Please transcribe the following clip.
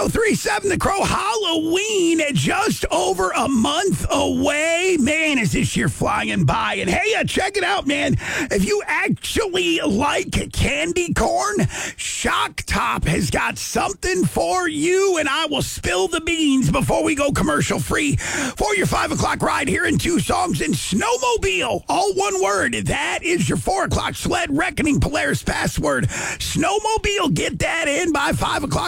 1037 The Crow. Halloween just over a month away. Man, is this year flying by. And hey, check it out, man. If you actually like candy corn, Shock Top has got something for you, and I will spill the beans before we go commercial free for your 5 o'clock ride here in 2 songs in Snowmobile. All one word. That is your 4 o'clock sled reckoning Polaris password. Snowmobile, get that in by 5 o'clock.